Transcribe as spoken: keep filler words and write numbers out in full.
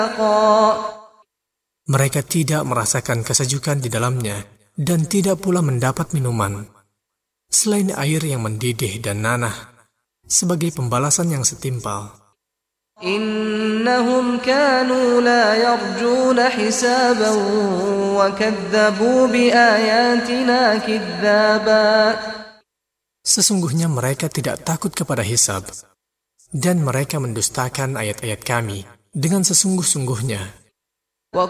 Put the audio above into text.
Mereka tidak merasakan kesejukan di dalamnya dan tidak pula mendapat minuman selain air yang mendidih dan nanah sebagai pembalasan yang setimpal. Innahum kanu la yarjuna hisaban wa kadzabu bi ayatina kidzaba. Sesungguhnya mereka tidak takut kepada hisab dan mereka mendustakan ayat-ayat kami dengan sesungguh-sungguhnya.